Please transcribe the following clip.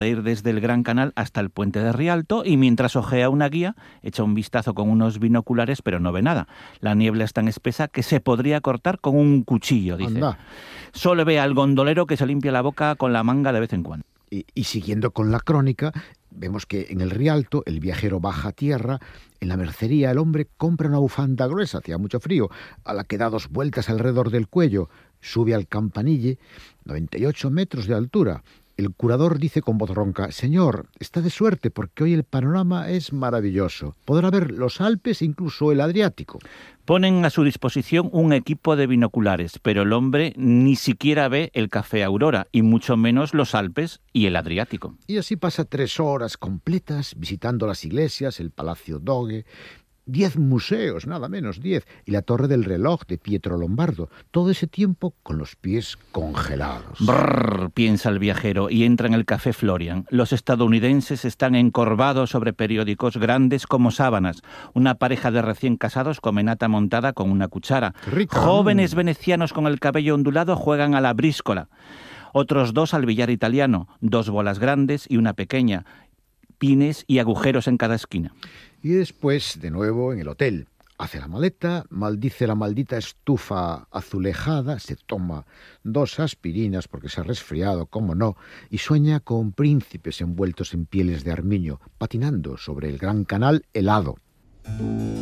ir desde el Gran Canal hasta el puente de Rialto y mientras ojea una guía, echa un vistazo con unos binoculares, pero no ve nada. La niebla es tan espesa que se podría cortar con un cuchillo, dice. Anda. Solo ve al gondolero que se limpia la boca con la manga de vez en cuando. Y siguiendo con la crónica, vemos que en el Rialto el viajero baja a tierra, en la mercería el hombre compra una bufanda gruesa, hacía mucho frío, a la que da 2 vueltas alrededor del cuello, sube al campanille, 98 metros de altura. El curador dice con voz ronca: «Señor, está de suerte porque hoy el panorama es maravilloso. Podrá ver los Alpes e incluso el Adriático». Ponen a su disposición un equipo de binoculares, pero el hombre ni siquiera ve el Café Aurora, y mucho menos los Alpes y el Adriático. Y así pasa 3 horas completas visitando las iglesias, el Palacio Doge, 10 museos, nada menos 10, y la Torre del Reloj de Pietro Lombardo. Todo ese tiempo con los pies congelados. Brrr, piensa el viajero, y entra en el Café Florian. Los estadounidenses están encorvados sobre periódicos grandes como sábanas. Una pareja de recién casados come nata montada con una cuchara. ¡Qué rica! Jóvenes venecianos con el cabello ondulado juegan a la bríscola. Otros 2 al billar italiano, 2 bolas grandes y una pequeña, pines y agujeros en cada esquina. Y después, de nuevo, en el hotel. Hace la maleta, maldice la maldita estufa azulejada, se toma 2 aspirinas porque se ha resfriado, cómo no, y sueña con príncipes envueltos en pieles de armiño, patinando sobre el Gran Canal helado.